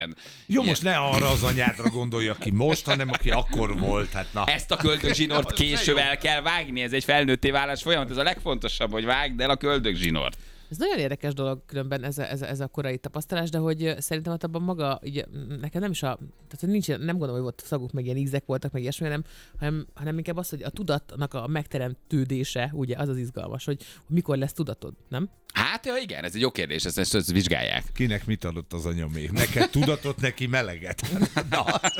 Jó, most ne arra az anyádra gondolj, aki most, hanem aki akkor volt. Hát na. Ezt a köldögzsinort később el kell vágni, ez egy felnőtté válás folyamat, ez a legfontosabb, hogy vágd el a köldögzsinort. Ez nagyon érdekes dolog különben ez a korai tapasztalás, de hogy szerintem ott abban maga, ugye, nekem nem is tehát hogy nincs, nem gondolom, hogy ott szaguk, meg ilyen ízek voltak, meg ilyesmi, hanem inkább az, hogy a tudatnak a megteremtődése, ugye, az izgalmas, hogy mikor lesz tudatod, nem? Hát ja, igen, ez egy jó kérdés, ezt vizsgálják. Kinek mit adott az anya még? Neked tudatot, neki meleget. Na.